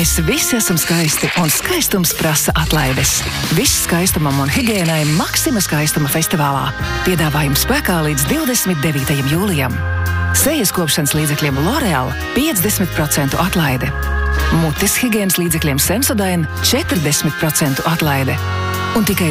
Mēs visi esam skaisti, un skaistums prasa atlaides. Viss skaistumam un higiēnai Maxima skaistuma festivālā. Piedāvājums spēkā līdz 29. jūlijam. Sejas kopšanas līdzekļiem L'Oreal 50% atlaide. Mutes higienas līdzekļiem Sensodyne 40% atlaide. Un tikai